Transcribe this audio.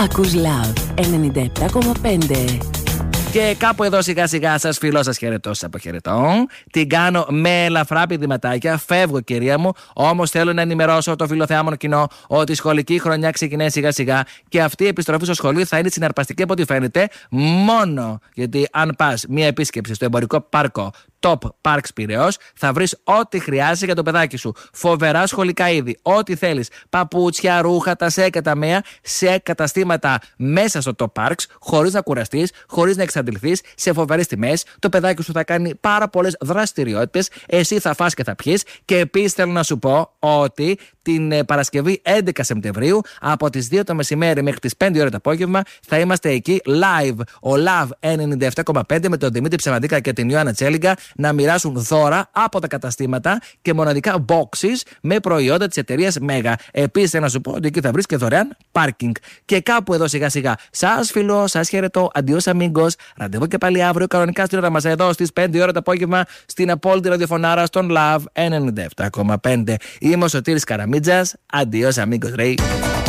Ακούς Love 97,5. Και κάπου εδώ σιγά σιγά σας φιλώ, σας χαιρετώ, σας αποχαιρετώ. Την κάνω με ελαφρά πηδηματάκια. Φεύγω, κυρία μου. Όμως θέλω να ενημερώσω το φιλοθεάμονο κοινό ότι η σχολική χρονιά ξεκινάει σιγά σιγά και αυτή η επιστροφή στο σχολείο θα είναι συναρπαστική από ό,τι φαίνεται. Μόνο γιατί αν πας μία επίσκεψη στο εμπορικό πάρκο Top Parks Πειραιώς, θα βρεις ό,τι χρειάζεσαι για το παιδάκι σου. Φοβερά σχολικά είδη. Ό,τι θέλεις. Παπούτσια, ρούχα, τα ΣΕ και τα ΜΕΑ σε καταστήματα μέσα στο Top Parks, χωρίς να κουραστείς, χωρίς να εξαντληθείς, σε φοβερές τιμές. Το παιδάκι σου θα κάνει πάρα πολλές δραστηριότητες. Εσύ θα φας και θα πιείς. Και επίσης θέλω να σου πω ότι την Παρασκευή 11 Σεπτεμβρίου από τις 2 το μεσημέρι μέχρι τις 5 ώρα το απόγευμα θα είμαστε εκεί live. Ο Love 97,5 με τον Δημήτρη Ψεμαντίκα και την Ιωάννα Τσέλιγκα να μοιράσουν δώρα από τα καταστήματα και μοναδικά boxes με προϊόντα της εταιρείας Mega. Επίσης θέλω να σου πω ότι εκεί θα βρεις και δωρεάν parking. Και κάπου εδώ σιγά σιγά σας φιλώ, σας χαιρετώ. Adios amigos. Ραντεβού και πάλι αύριο κανονικά στην ώρα μας εδώ στις 5 ώρα το απόγευμα στην απόλυτη ραδιοφωνάρα στον Love 97,5. Είμαι ο Σωτήρης Καραμίτζας. Adios amigos, Ray.